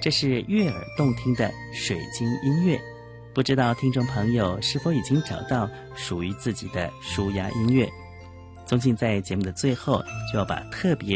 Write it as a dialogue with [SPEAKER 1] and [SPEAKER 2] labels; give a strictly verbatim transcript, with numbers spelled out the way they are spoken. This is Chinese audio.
[SPEAKER 1] 这是悦耳动听的水晶音乐。不知道听众朋友是否已经找到属于自己的舒压音乐？宗庆在节目的最后就要把特别